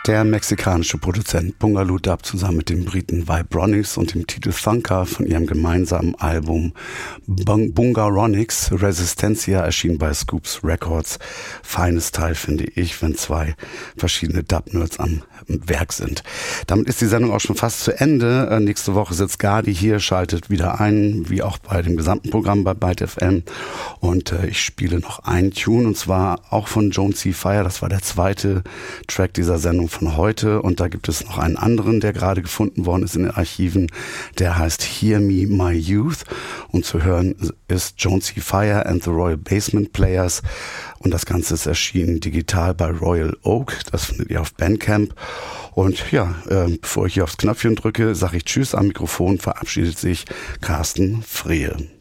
Der mexikanische Produzent Bungaloo Dub zusammen mit dem Briten Vibronics und dem Titel Thunker von ihrem gemeinsamen Album Bungaronics Resistencia erschien bei Scoops Records. Feines Teil, finde ich, wenn zwei verschiedene Dub-Nerds am Werk sind. Damit ist die Sendung auch schon fast zu Ende. Nächste Woche sitzt Gadi hier, schaltet wieder ein, wie auch bei dem gesamten Programm bei Byte FM. Und ich spiele noch einen Tune, und zwar auch von Jonesy Fire. Das war der zweite Track dieser Sendung von heute, und da gibt es noch einen anderen, der gerade gefunden worden ist in den Archiven, der heißt Hear Me My Youth, und zu hören ist Jonesy Fire and the Royal Basement Players, und das Ganze ist erschienen digital bei Royal Oak, das findet ihr auf Bandcamp. Und ja, bevor ich hier aufs Knöpfchen drücke, sage ich Tschüss. Am Mikrofon verabschiedet sich Carsten Frehe.